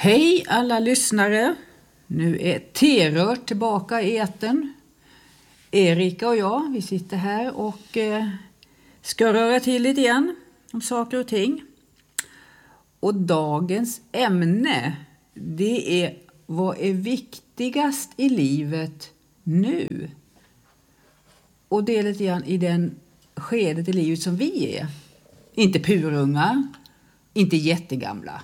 Hej alla lyssnare! Nu är T-rör tillbaka i etern. Erika och jag, vi sitter här och ska röra till lite igen om saker och ting. Och dagens ämne, det är vad är viktigast i livet nu? Och det är lite grann i den skedet i livet som vi är. Inte purunga, inte jättegamla.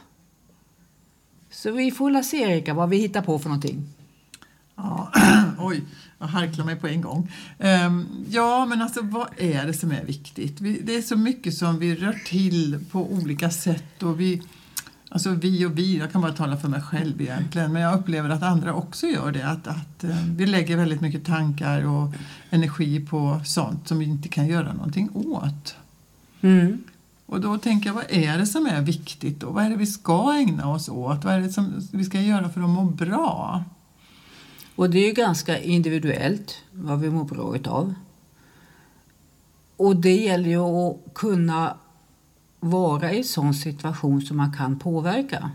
Så vi får la se, Erika, vad vi hittar på för någonting. Ja, oj, jag harklar mig på en gång. Ja, men alltså vad är det som är viktigt? Det är så mycket som vi rör till på olika sätt. Och vi, jag kan bara tala för mig själv egentligen. Men jag upplever att andra också gör det. Att vi lägger väldigt mycket tankar och energi på sånt som vi inte kan göra någonting åt. Mm. Och då tänker jag, vad är det som är viktigt då? Vad är det vi ska ägna oss åt? Vad är det som vi ska göra för att må bra? Och det är ju ganska individuellt vad vi mår bra utav. Och det gäller ju att kunna vara i en sån situation som man kan påverka.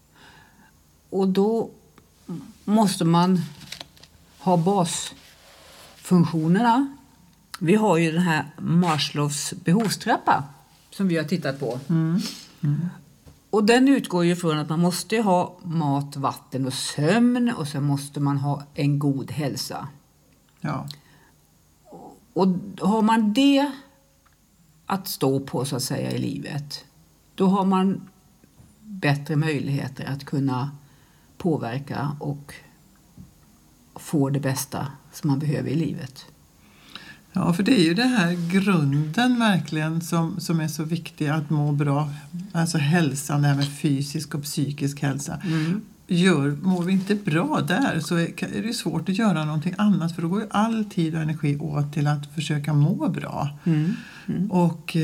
Och då måste man ha basfunktionerna. Vi har ju den här Maslows behovstrappa som vi har tittat på. Och den utgår ju från att man måste ha mat, vatten och sömn. Och sen måste man ha en god hälsa. Ja. Och har man det att stå på så att säga i livet, då har man bättre möjligheter att kunna påverka och få det bästa som man behöver i livet. Ja, för det är ju det här grunden verkligen som är så viktig att må bra. Alltså hälsan, det här med fysisk och psykisk hälsa. Mår vi inte bra där så är det svårt att göra någonting annat. För då går ju all tid och energi åt till att försöka må bra. Och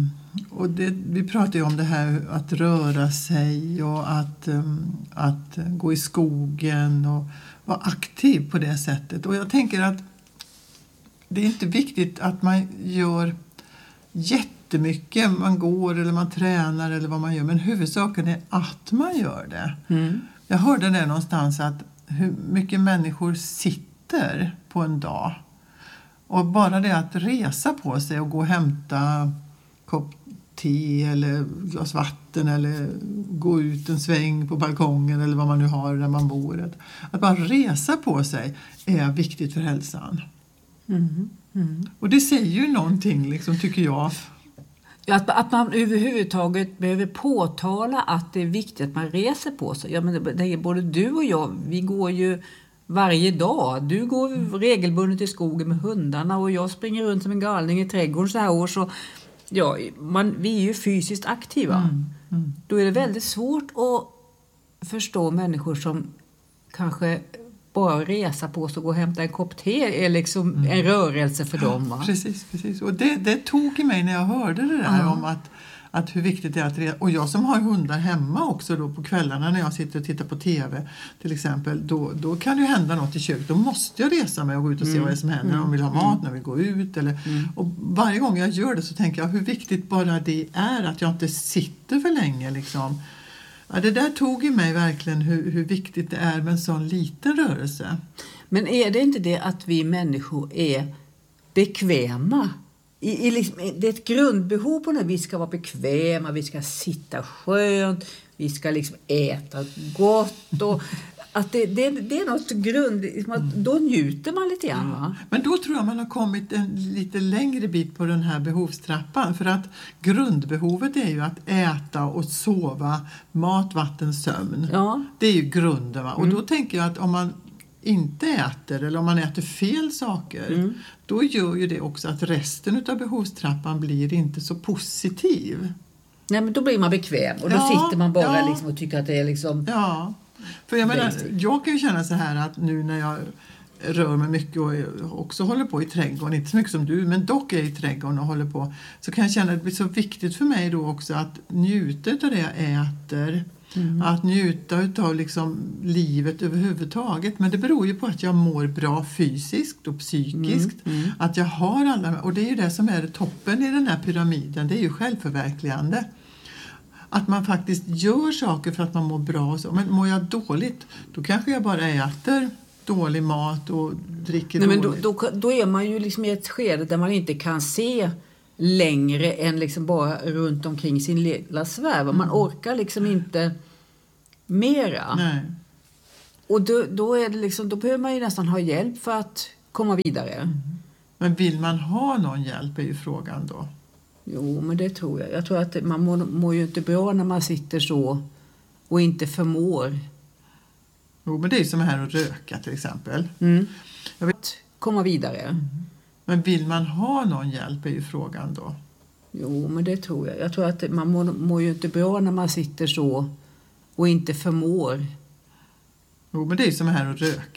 vi pratar ju om det här att röra sig och att gå i skogen och vara aktiv på det sättet. Och jag tänker att det är inte viktigt att man gör jättemycket. Man går eller man tränar eller vad man gör. Men huvudsaken är att man gör det. Jag hörde det någonstans att hur mycket människor sitter på en dag. Och bara det att resa på sig och gå och hämta kopp te eller glas vatten eller gå ut en sväng på balkongen eller vad man nu har där man bor. Att bara resa på sig är viktigt för hälsan. Och det säger ju någonting liksom, tycker jag. Att man överhuvudtaget behöver påtala att det är viktigt att man reser på sig. Ja, men det är både du och jag, vi går ju varje dag. Du går regelbundet i skogen med hundarna och jag springer runt som en galning i trädgården så här år. Så, ja, vi är ju fysiskt aktiva. Då är det väldigt svårt att förstå människor som kanske bara resa på sig och gå och hämta en kopp te är liksom en rörelse för dem. Va? Precis. Och det tog i mig när jag hörde det där om att hur viktigt det är att resa. Och jag som har hundar hemma också då på kvällarna när jag sitter och tittar på tv till exempel. Då kan det ju hända något i köket. Då måste jag resa mig och gå ut och se vad det är som händer. När de vill ha mat, när vi går ut. Och varje gång jag gör det så tänker jag hur viktigt bara det är att jag inte sitter för länge liksom. Ja, det där tog i mig verkligen hur viktigt det är med en sån liten rörelse. Men är det inte det att vi människor är bekväma? Det är ett grundbehov på när vi ska vara bekväma, vi ska sitta skönt, vi ska liksom äta gott och att det är något grund, då njuter man lite grann, va? Men då tror jag man har kommit en lite längre bit på den här behovstrappan. För att grundbehovet är ju att äta och sova, mat, vatten, sömn. Ja. Det är ju grunden, va? Och då tänker jag att om man inte äter eller om man äter fel saker, då gör ju det också att resten av behovstrappan blir inte så positiv. Nej, men då blir man bekväm och då sitter man bara liksom och tycker att det är liksom... Ja. För jag kan ju känna så här att nu när jag rör mig mycket och också håller på i trädgården, inte så mycket som du, men dock är i trädgården och håller på, så kan jag känna att det blir så viktigt för mig då också att njuta av det jag äter, att njuta av liksom livet överhuvudtaget. Men det beror ju på att jag mår bra fysiskt och psykiskt, att jag har alla, och det är ju det som är toppen i den här pyramiden, det är ju självförverkligande. att man faktiskt gör saker för att man mår bra. Och så. Men mår jag dåligt, då kanske jag bara äter dålig mat och dricker dåligt. Men då är man ju liksom i ett skede där man inte kan se längre än liksom bara runt omkring sin lilla sfär. Man orkar liksom inte mera. Nej. Och då är det liksom, då behöver man ju nästan ha hjälp för att komma vidare. Men vill man ha någon hjälp är ju frågan då. Jo, men det tror jag. Jag tror att man mår ju inte bra när man sitter så och inte förmår. Jo, men det är ju som här att röka till exempel. Jag vet, komma vidare. Men vill man ha någon hjälp är ju frågan då. Jo, men det tror jag. Jag tror att man mår ju inte bra när man sitter så och inte förmår. Jo, men det är ju som här att röka.